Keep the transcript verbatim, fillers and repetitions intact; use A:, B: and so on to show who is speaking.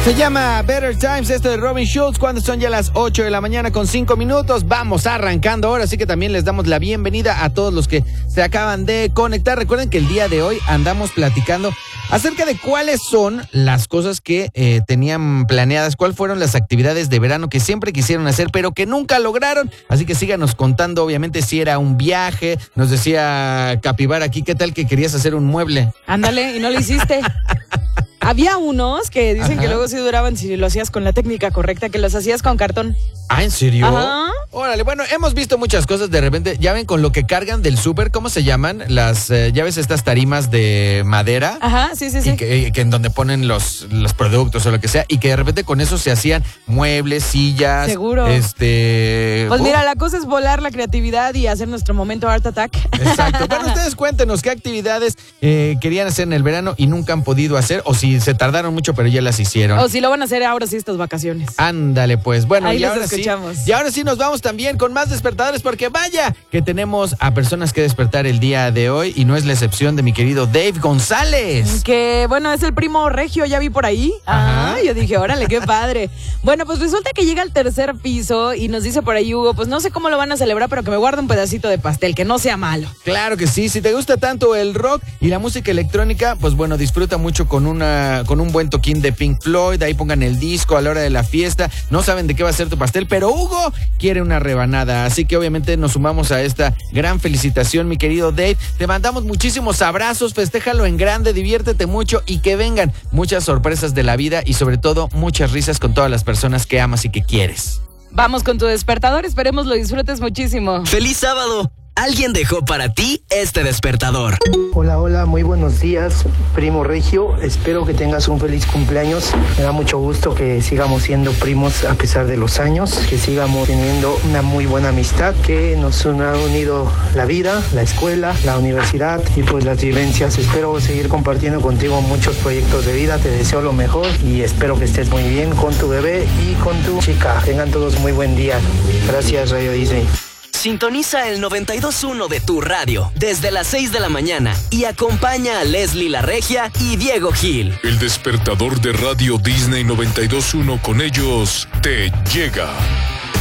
A: Se llama Better Times, esto de Robin Schulz, cuando son ya las ocho de la mañana con cinco minutos. Vamos arrancando ahora, así que también les damos la bienvenida a todos los que se acaban de conectar. Recuerden que el día de hoy andamos platicando acerca de cuáles son las cosas que eh, tenían planeadas, cuáles fueron las actividades de verano que siempre quisieron hacer, pero que nunca lograron. Así que síganos contando, obviamente, si era un viaje. Nos decía Capibara aquí, ¿qué tal que querías hacer un mueble?
B: Ándale, y no lo hiciste. Había unos que dicen Ajá. que luego sí duraban si lo hacías con la técnica correcta, que los hacías con cartón.
A: ¿Ah, en serio?
B: Ajá.
A: Órale, bueno, hemos visto muchas cosas de repente. Ya ven con lo que cargan del súper, ¿cómo se llaman? Las, eh, ya ves estas tarimas de madera.
B: Ajá, sí, sí, sí.
A: Y que, que en donde ponen los, los productos o lo que sea. Y que de repente con eso se hacían muebles, sillas.
B: Seguro.
A: Este...
B: Pues
A: oh.
B: mira, la cosa es volar la creatividad y hacer nuestro momento Art Attack.
A: Exacto. Bueno, ustedes cuéntenos qué actividades eh, querían hacer en el verano y nunca han podido hacer. O si se tardaron mucho, pero ya las hicieron.
B: O si lo van a hacer ahora sí estas vacaciones.
A: Ándale, pues. Bueno,
B: ahí
A: y
B: les
A: ahora
B: escuchamos.
A: sí. Y ahora sí nos vamos también con más despertadores, porque vaya que tenemos a personas que despertar el día de hoy, y no es la excepción de mi querido Dave González.
B: Que, bueno, es el primo regio, ya vi por ahí.
A: Ajá.
B: Ah, yo dije, órale, qué padre. Bueno, pues resulta que llega al tercer piso y nos dice por ahí Hugo, pues no sé cómo lo van a celebrar, pero que me guarde un pedacito de pastel, que no sea malo.
A: Claro que sí, si te gusta tanto el rock y la música electrónica, pues bueno, disfruta mucho con una con un buen toquín de Pink Floyd, ahí pongan el disco a la hora de la fiesta, no saben de qué va a ser tu pastel, pero Hugo quiere una rebanada, así que obviamente nos sumamos a esta gran felicitación, mi querido Dave. Te mandamos muchísimos abrazos, festéjalo en grande, diviértete mucho y que vengan muchas sorpresas de la vida y sobre todo muchas risas con todas las personas que amas y que quieres.
B: Vamos con tu despertador, esperemos lo disfrutes muchísimo.
C: ¡Feliz sábado! Alguien dejó para ti este despertador.
D: Hola, hola, muy buenos días, primo Regio. Espero que tengas un feliz cumpleaños. Me da mucho gusto que sigamos siendo primos a pesar de los años, que sigamos teniendo una muy buena amistad, que nos ha unido la vida, la escuela, la universidad y pues las vivencias. Espero seguir compartiendo contigo muchos proyectos de vida. Te deseo lo mejor y espero que estés muy bien con tu bebé y con tu chica. Tengan todos muy buen día. Gracias, Radio Disney.
C: Sintoniza el noventa y dos punto uno de tu radio desde las seis de la mañana y acompaña a Leslie La Regia y Diego Gil.
E: El despertador de Radio Disney noventa y dos punto uno, con ellos te llega.